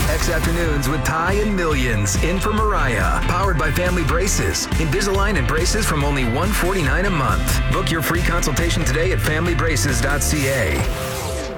X Afternoons with Ty and Millions. In for Mariah. Powered by Family Braces. Invisalign and braces from only $149 a month. Book your free consultation today at familybraces.ca.